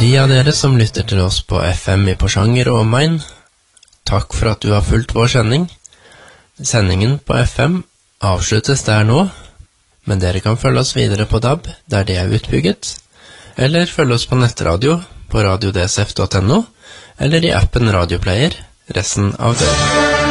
de av dere som lytter til oss på FM i Porsanger og omegn, takk for at du har fulgt vår sending. Sendingen på FM avsluttes der nå, men dere kan følge oss videre på DAB, der det er utbygget, eller følge oss på nettradio på radiodsf.no, eller i appen Radioplayer resten av døgnet.